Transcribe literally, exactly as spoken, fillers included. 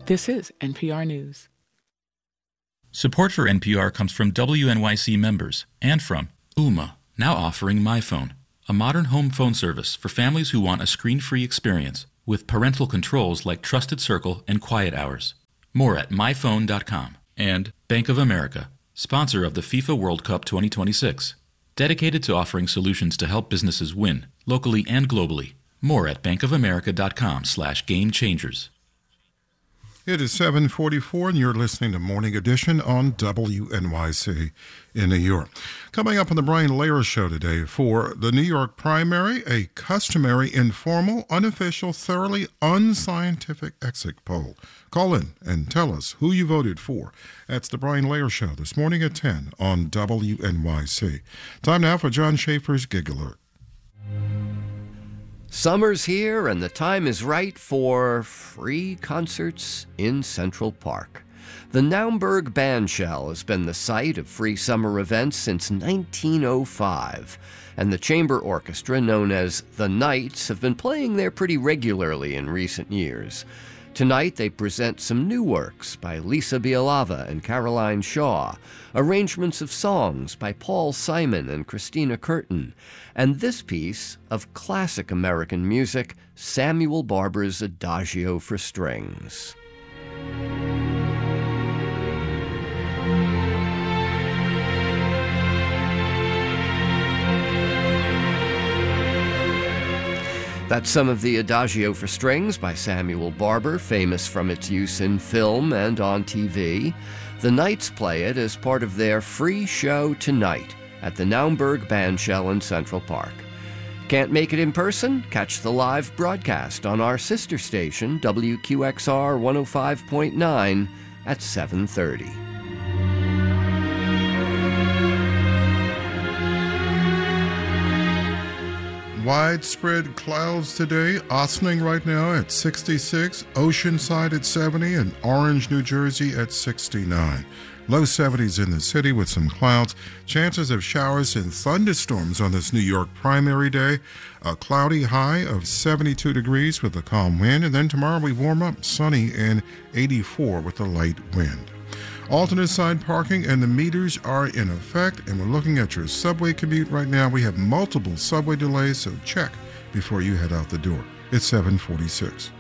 This is N P R News. Support for N P R comes from W N Y C members and from Ooma, now offering MyPhone, a modern home phone service for families who want a screen-free experience with parental controls like Trusted Circle and Quiet Hours. More at my phone dot com. And Bank of America, sponsor of the FIFA World Cup twenty twenty-six. Dedicated to offering solutions to help businesses win, locally and globally. More at bankofamerica.com slash game changers. It is seven forty-four, and you're listening to Morning Edition on W N Y C in New York. Coming up on the Brian Lehrer Show today, for the New York primary, a customary, informal, unofficial, thoroughly unscientific exit poll. Call in and tell us who you voted for. That's the Brian Lehrer Show this morning at ten on W N Y C. Time now for John Schaefer's Gig Alert. Summer's here, and the time is right for free concerts in Central Park. The Naumburg Bandshell has been the site of free summer events since nineteen oh five, and the chamber orchestra known as the Knights have been playing there pretty regularly in recent years. Tonight they present some new works by Lisa Bialava and Caroline Shaw, arrangements of songs by Paul Simon and Christina Curtin, and this piece of classic American music, Samuel Barber's Adagio for Strings. That's some of the Adagio for Strings by Samuel Barber, famous from its use in film and on T V. The Knights play it as part of their free show tonight at the Naumburg Bandshell in Central Park. Can't make it in person? Catch the live broadcast on our sister station, W Q X R one oh five point nine, at seven thirty. Widespread clouds today. Ossining right now at sixty-six, Oceanside at seventy, and Orange, New Jersey at sixty-nine. Low seventies in the city with some clouds. Chances of showers and thunderstorms on this New York primary day. A cloudy high of seventy-two degrees with a calm wind. And then tomorrow we warm up, sunny and eighty-four with a light wind. Alternate side parking and the meters are in effect, and we're looking at your subway commute right now. We have multiple subway delays, so check before you head out the door. It's seven forty-six.